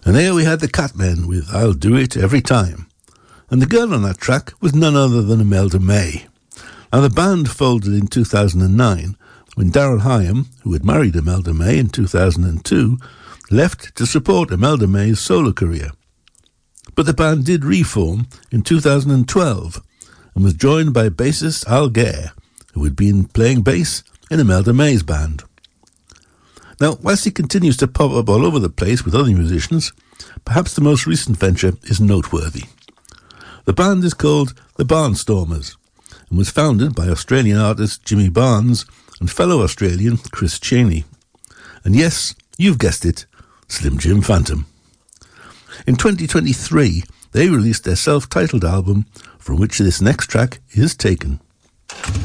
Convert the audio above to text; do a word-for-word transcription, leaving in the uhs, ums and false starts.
And there we had the Catmen with I'll Do It Every Time. And the girl on that track was none other than Imelda May. Now the band folded in two thousand nine when Darrell Hyam, who had married Imelda May in two thousand two, left to support Imelda May's solo career. But the band did reform in two thousand twelve and was joined by bassist Al Gare, who had been playing bass in Imelda May's band. Now, whilst he continues to pop up all over the place with other musicians, perhaps the most recent venture is noteworthy. The band is called the Barnstormers and was founded by Australian artist Jimmy Barnes and fellow Australian Chris Cheney. And yes, you've guessed it, Slim Jim Phantom. In twenty twenty-three, they released their self-titled album, from which this next track is taken.